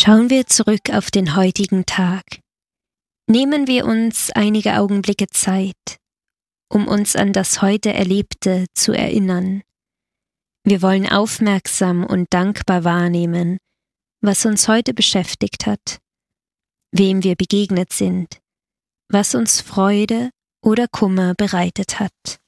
Schauen wir zurück auf den heutigen Tag. Nehmen wir uns einige Augenblicke Zeit, um uns an das heute Erlebte zu erinnern. Wir wollen aufmerksam und dankbar wahrnehmen, was uns heute beschäftigt hat, wem wir begegnet sind, was uns Freude oder Kummer bereitet hat.